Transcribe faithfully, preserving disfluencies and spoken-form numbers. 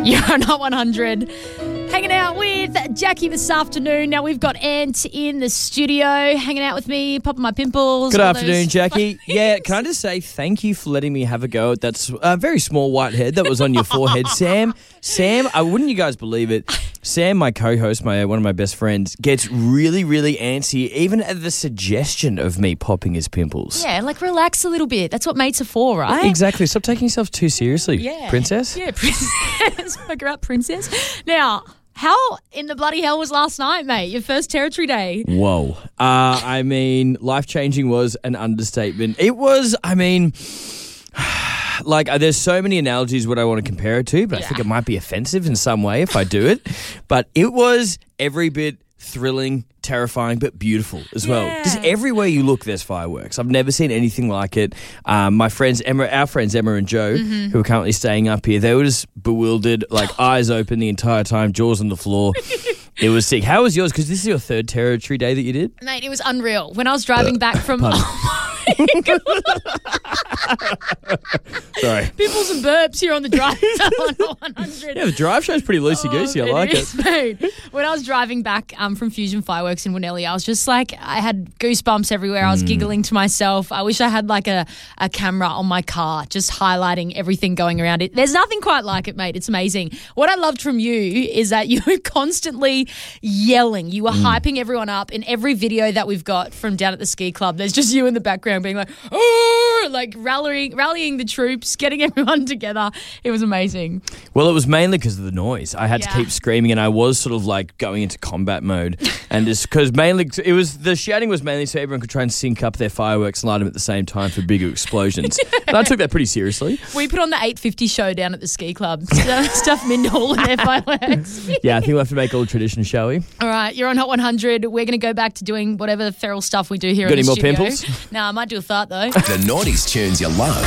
You're on Hot one hundred. Hanging out with Jackie this afternoon. Now we've got Ant in the studio hanging out with me, popping my pimples. Good all afternoon, those Jackie. fun Yeah, things. can I just say thank you for letting me have a go at that uh, very small white head that was on your forehead, Sam. Sam, I wouldn't you guys believe it. Sam, my co-host, my one of my best friends, gets really, really antsy even at the suggestion of me popping his pimples. Yeah, like relax a little bit. That's what mates are for, right? Exactly. Stop taking yourself too seriously, Yeah. princess. Yeah, princess. Poke her up, princess. Now, how in the bloody hell was last night, mate? Your first territory day. Whoa. Uh, I mean, life-changing was an understatement. It was, I mean... Like, uh, there's so many analogies what I want to compare it to, but Yeah. I think it might be offensive in some way if I do it. But it was every bit thrilling, terrifying, but beautiful as well. Yeah. Just everywhere you look, there's fireworks. I've never seen anything like it. Um, my friends, Emma, our friends Emma and Joe, Mm-hmm. who are currently staying up here, they were just bewildered, like eyes open the entire time, jaws on the floor. It was sick. How was yours? Because this is your third territory day that you did. Mate, it was unreal. When I was driving back from... Pardon. Sorry. Pimples and burps here on the drive on Hot one hundred. Yeah, the drive show's pretty loosey-goosey. I Oh, like is, it. mate. When I was driving back um, from Fusion Fireworks in Winnelly, I was just like, I had goosebumps everywhere. I was Mm. giggling to myself. I wish I had like a, a camera on my car just highlighting everything going around it. There's nothing quite like it, mate. It's amazing. What I loved from you is that you were constantly yelling. You were Mm. hyping everyone up. In every video that we've got from down at the ski club, there's just you in the background being like, oh, like rallying, rallying the troops, getting everyone together. It was amazing. Well, it was mainly because of the noise. I had Yeah. to keep screaming, and I was sort of like going into combat mode. And just because mainly it was the shouting was mainly so everyone could try and sync up their fireworks and light them at the same time for bigger explosions. And I took that pretty seriously. We put on the eight fifty show down at the ski club. Stuff stuff Mindall and their fireworks. Yeah, I think we'll have to make all tradition, shall we? All right, you're on Hot one hundred. We're going to go back to doing whatever feral stuff we do here Got in any the more studio. pimples? Nah, I might do a fart though. The noughties tunes you love